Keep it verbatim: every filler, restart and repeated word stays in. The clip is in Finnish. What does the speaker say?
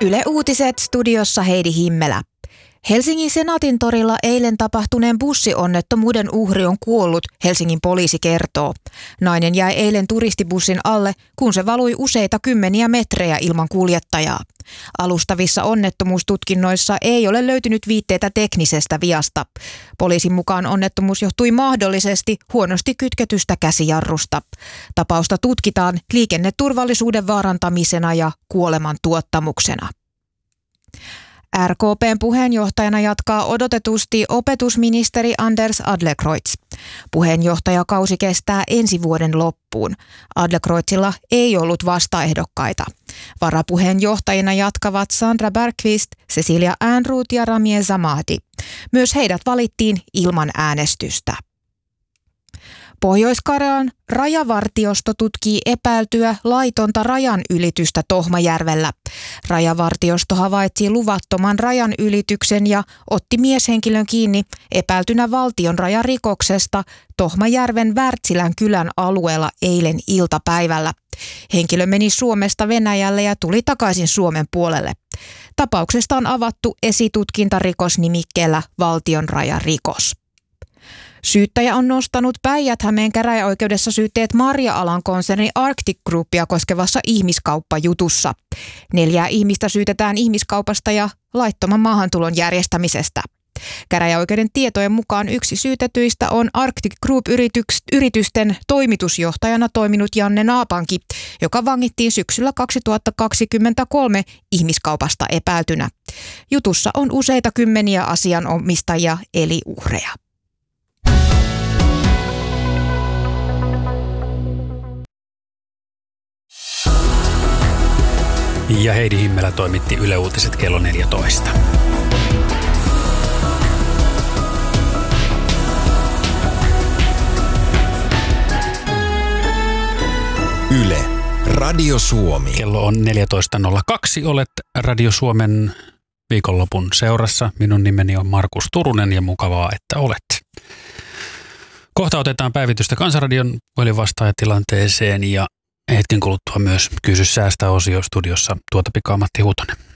Yle Uutiset, studiossa Heidi Himmelä. Helsingin Senaatintorilla eilen tapahtuneen bussionnettomuuden uhri on kuollut, Helsingin poliisi kertoo. Nainen jäi eilen turistibussin alle, kun se valui useita kymmeniä metrejä ilman kuljettajaa. Alustavissa onnettomuustutkinnoissa ei ole löytynyt viitteitä teknisestä viasta. Poliisin mukaan onnettomuus johtui mahdollisesti huonosti kytketystä käsijarrusta. Tapausta tutkitaan liikenneturvallisuuden vaarantamisena ja kuoleman tuottamuksena. R K P:n puheenjohtajana jatkaa odotetusti opetusministeri Anders Adlercreutz. Puheenjohtajakausi kestää ensi vuoden loppuun. Adlercreutzilla ei ollut vastaehdokkaita. Varapuheenjohtajina jatkavat Sandra Bergqvist, Cecilia Ehrnrooth ja Rami Zamahdi. Myös heidät valittiin ilman äänestystä. Pohjois-Karjalan rajavartiosto tutkii epäiltyä laitonta rajanylitystä Tohmajärvellä. Rajavartiosto havaitsi luvattoman rajanylityksen ja otti mieshenkilön kiinni epäiltynä valtion rajarikoksesta Tohmajärven Wärtsilän kylän alueella eilen iltapäivällä. Henkilö meni Suomesta Venäjälle ja tuli takaisin Suomen puolelle. Tapauksesta on avattu esitutkintarikosnimikkeellä valtion rajarikos. Syyttäjä on nostanut Päijät-Hämeen käräjäoikeudessa syytteet marja-alan konserni Arctic Groupia koskevassa ihmiskauppajutussa. Neljää ihmistä syytetään ihmiskaupasta ja laittoman maahantulon järjestämisestä. Käräjäoikeuden tietojen mukaan yksi syytetyistä on Arctic Group-yritysten toimitusjohtajana toiminut Janne Naapanki, joka vangittiin syksyllä kaksituhattakaksikymmentäkolme ihmiskaupasta epäiltynä. Jutussa on useita kymmeniä asianomistajia eli uhreja. Ja Heidi Himmelä toimitti Yle Uutiset kello neljätoista. Yle, Radio Suomi. Kello on neljätoista nolla kaksi. Olet Radio Suomen viikonlopun seurassa. Minun nimeni on Markus Turunen ja mukavaa, että olet. Kohta otetaan päivitystä Kansanradion puhelinvastaajatilanteeseen ja hetken kuluttua myös Kysy säästä -osio studiossa tuota pikaa Matti Huutonen.